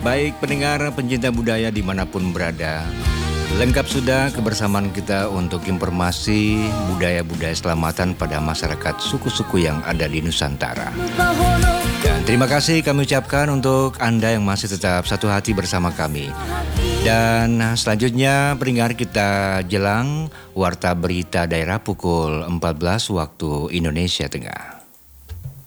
Baik pendengar pencinta budaya dimanapun berada, lengkap sudah kebersamaan kita untuk informasi budaya-budaya selamatan pada masyarakat suku-suku yang ada di Nusantara. Dan terima kasih kami ucapkan untuk Anda yang masih tetap satu hati bersama kami. Dan selanjutnya pendengar kita jelang Warta Berita Daerah pukul 14 waktu Indonesia Tengah.